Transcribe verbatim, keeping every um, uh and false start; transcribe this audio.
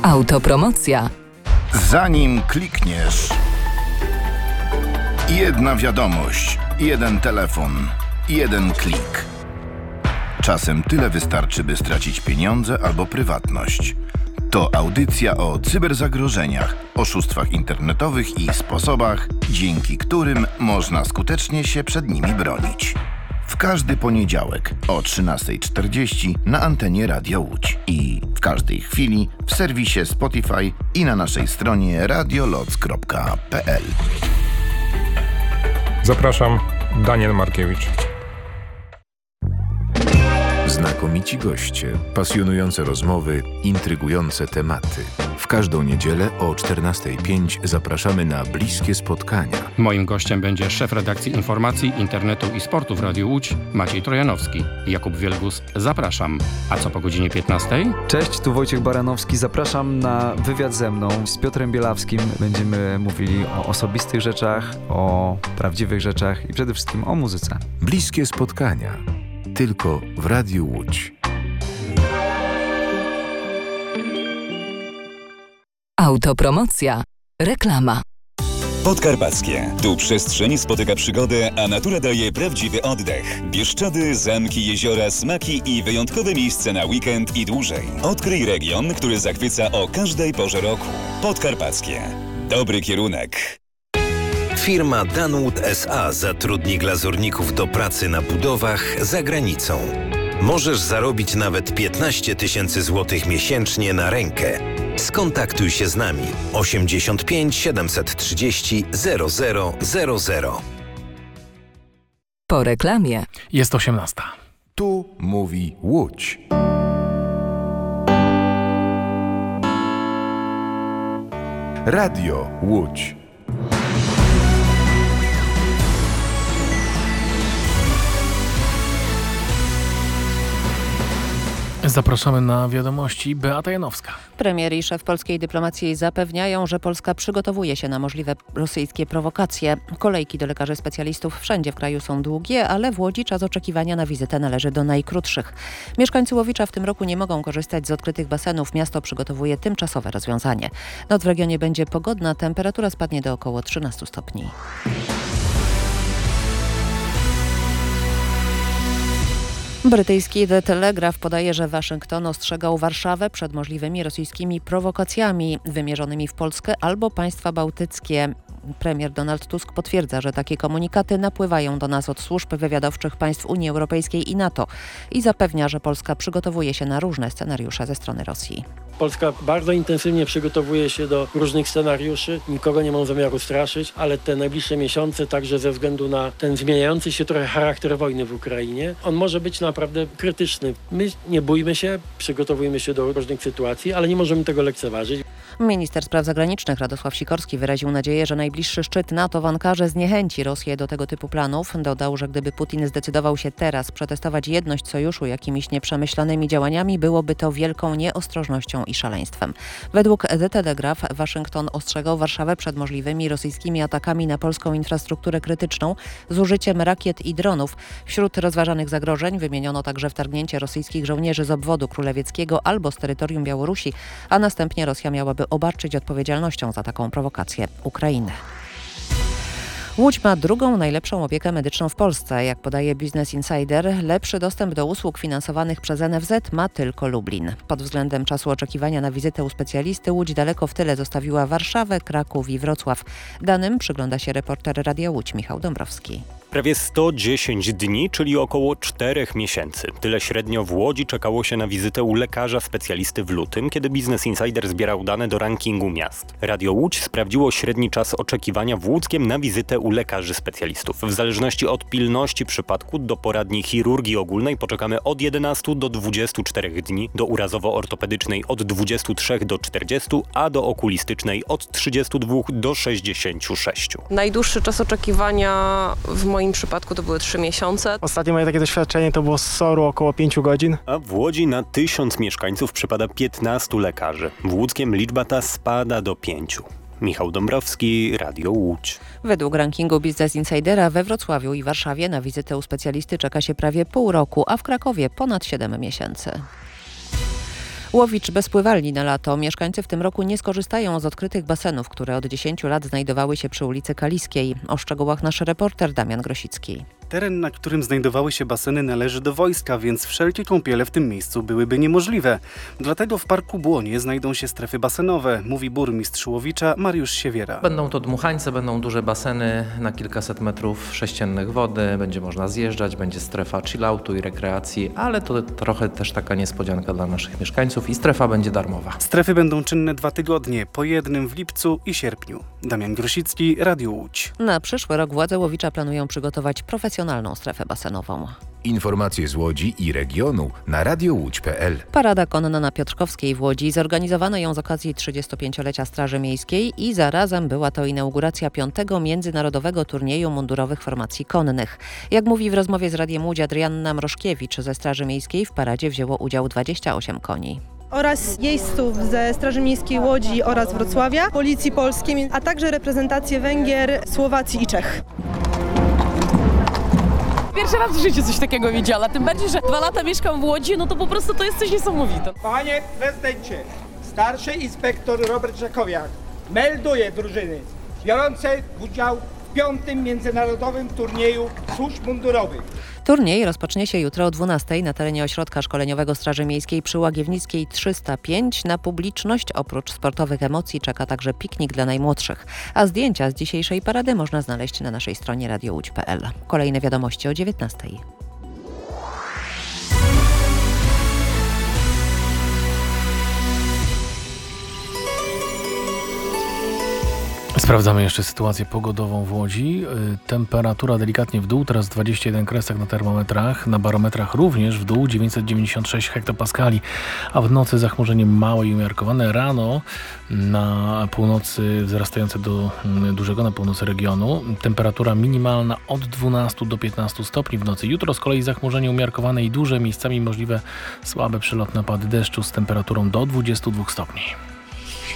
Autopromocja. Zanim klikniesz, jedna wiadomość, jeden telefon, jeden klik. Czasem tyle wystarczy, by stracić pieniądze albo prywatność. To audycja o cyberzagrożeniach, oszustwach internetowych i sposobach, dzięki którym można skutecznie się przed nimi bronić. W każdy poniedziałek o trzynasta czterdzieści na antenie Radia Łódź i w każdej chwili w serwisie Spotify i na naszej stronie radioloc kropka p l. Zapraszam, Daniel Markiewicz. Znakomici goście, pasjonujące rozmowy, intrygujące tematy. W każdą niedzielę o czternasta pięć zapraszamy na bliskie spotkania. Moim gościem będzie szef redakcji informacji, internetu i sportu w Radiu Łódź, Maciej Trojanowski. Jakub Wielgus, zapraszam. A co po godzinie piętnastej? Cześć, tu Wojciech Baranowski. Zapraszam na wywiad ze mną z Piotrem Bielawskim. Będziemy mówili o osobistych rzeczach, o prawdziwych rzeczach i przede wszystkim o muzyce. Bliskie spotkania. Tylko w Radiu Łódź. Autopromocja. Reklama. Podkarpackie. Tu przestrzeń spotyka przygodę, a natura daje prawdziwy oddech. Bieszczady, zamki, jeziora, smaki i wyjątkowe miejsce na weekend i dłużej. Odkryj region, który zachwyca o każdej porze roku. Podkarpackie. Dobry kierunek. Firma Danwood S A zatrudni glazurników do pracy na budowach za granicą. Możesz zarobić nawet piętnaście tysięcy złotych miesięcznie na rękę. Skontaktuj się z nami osiemdziesiąt pięć siedemset trzydzieści zero zero zero zero. Po reklamie. Jest osiemnasta. Tu mówi Łódź. Radio Łódź. Zapraszamy na wiadomości. Beata Janowska. Premier i szef polskiej dyplomacji zapewniają, że Polska przygotowuje się na możliwe rosyjskie prowokacje. Kolejki do lekarzy specjalistów wszędzie w kraju są długie, ale w Łodzi czas oczekiwania na wizytę należy do najkrótszych. Mieszkańcy Łowicza w tym roku nie mogą korzystać z odkrytych basenów. Miasto przygotowuje tymczasowe rozwiązanie. Noc w regionie będzie pogodna, temperatura spadnie do około trzynastu stopni. Brytyjski The Telegraph podaje, że Waszyngton ostrzegał Warszawę przed możliwymi rosyjskimi prowokacjami wymierzonymi w Polskę albo państwa bałtyckie. Premier Donald Tusk potwierdza, że takie komunikaty napływają do nas od służb wywiadowczych państw Unii Europejskiej i NATO i zapewnia, że Polska przygotowuje się na różne scenariusze ze strony Rosji. Polska bardzo intensywnie przygotowuje się do różnych scenariuszy. Nikogo nie mam zamiaru straszyć, ale te najbliższe miesiące, także ze względu na ten zmieniający się trochę charakter wojny w Ukrainie, on może być naprawdę krytyczny. My nie bójmy się, przygotowujemy się do różnych sytuacji, ale nie możemy tego lekceważyć. Minister spraw zagranicznych Radosław Sikorski wyraził nadzieję, że najbliższy szczyt NATO w Ankarze zniechęci Rosję do tego typu planów. Dodał, że gdyby Putin zdecydował się teraz przetestować jedność sojuszu jakimiś nieprzemyślanymi działaniami, byłoby to wielką nieostrożnością i szaleństwem. Według The Telegraph Waszyngton ostrzegał Warszawę przed możliwymi rosyjskimi atakami na polską infrastrukturę krytyczną z użyciem rakiet i dronów. Wśród rozważanych zagrożeń wymieniono także wtargnięcie rosyjskich żołnierzy z obwodu królewieckiego albo z terytorium Białorusi, a następnie Rosja miałaby obarczyć odpowiedzialnością za taką prowokację Ukrainę. Łódź ma drugą najlepszą opiekę medyczną w Polsce. Jak podaje Business Insider, lepszy dostęp do usług finansowanych przez N F Z ma tylko Lublin. Pod względem czasu oczekiwania na wizytę u specjalisty Łódź daleko w tyle zostawiła Warszawę, Kraków i Wrocław. Danym przygląda się reporter Radia Łódź Michał Dąbrowski. Prawie sto dziesięć dni, czyli około czterech miesięcy. Tyle średnio w Łodzi czekało się na wizytę u lekarza specjalisty w lutym, kiedy Business Insider zbierał dane do rankingu miast. Radio Łódź sprawdziło średni czas oczekiwania w Łódzkiem na wizytę u lekarzy specjalistów. W zależności od pilności przypadku do poradni chirurgii ogólnej poczekamy od jedenastu do dwudziestu czterech dni, do urazowo-ortopedycznej od dwudziestu trzech do czterdziestu, a do okulistycznej od trzydziestu dwóch do sześćdziesięciu sześciu. Najdłuższy czas oczekiwania w moim przypadku to były trzy miesiące. Ostatnie moje takie doświadczenie to było z S O R-u około pięciu godzin. A w Łodzi na tysiąc mieszkańców przypada piętnastu lekarzy. W Łódzkiem liczba ta spada do pięciu. Michał Dąbrowski, Radio Łódź. Według rankingu Business Insidera we Wrocławiu i Warszawie na wizytę u specjalisty czeka się prawie pół roku, a w Krakowie ponad siedem miesięcy. Łowicz bez pływalni na lato. Mieszkańcy w tym roku nie skorzystają z odkrytych basenów, które od dziesięciu lat znajdowały się przy ulicy Kaliskiej. O szczegółach nasz reporter Damian Grosicki. Teren, na którym znajdowały się baseny, należy do wojska, więc wszelkie kąpiele w tym miejscu byłyby niemożliwe. Dlatego w Parku Błonie znajdą się strefy basenowe, mówi burmistrz Łowicza Mariusz Siewiera. Będą to dmuchańce, będą duże baseny na kilkaset metrów sześciennych wody, będzie można zjeżdżać, będzie strefa chilloutu i rekreacji, ale to trochę też taka niespodzianka dla naszych mieszkańców i strefa będzie darmowa. Strefy będą czynne dwa tygodnie, po jednym w lipcu i sierpniu. Damian Grosicki, Radio Łódź. Na przyszły rok władze Łowicza planują przygotować profesjonalną strefę basenową. Informacje z Łodzi i regionu na radio łódź kropka p l. Parada konna na Piotrkowskiej w Łodzi. Zorganizowano ją z okazji trzydziestopięciolecia Straży Miejskiej i zarazem była to inauguracja piątego międzynarodowego turnieju mundurowych formacji konnych. Jak mówi w rozmowie z Radiem Łódź Adrianna Mrożkiewicz ze Straży Miejskiej, w paradzie wzięło udział dwadzieścia osiem koni. Oraz jeźdźców ze Straży Miejskiej Łodzi oraz Wrocławia, Policji Polskiej, a także reprezentacje Węgier, Słowacji i Czech. Pierwszy raz w życiu coś takiego widziała, tym bardziej, że dwa lata mieszkam w Łodzi, no to po prostu to jest coś niesamowite. Panie prezydencie, starszy inspektor Robert Żakowiak melduje drużyny biorące udział w piątym międzynarodowym turnieju służb mundurowych. Turniej rozpocznie się jutro o dwunastej na terenie Ośrodka Szkoleniowego Straży Miejskiej przy Łagiewnickiej trzysta pięć. Na publiczność oprócz sportowych emocji czeka także piknik dla najmłodszych. A zdjęcia z dzisiejszej parady można znaleźć na naszej stronie radio łódź kropka p l. Kolejne wiadomości o dziewiętnastej. Sprawdzamy jeszcze sytuację pogodową w Łodzi. Temperatura delikatnie w dół, teraz dwadzieścia jeden kresek na termometrach, na barometrach również w dół, dziewięćset dziewięćdziesiąt sześć hektopaskali, a w nocy zachmurzenie małe i umiarkowane. Rano na północy wzrastające do dużego na północy regionu. Temperatura minimalna od dwunastu do piętnastu stopni w nocy. Jutro z kolei zachmurzenie umiarkowane i duże, miejscami możliwe słabe przelotne opady deszczu z temperaturą do dwudziestu dwóch stopni.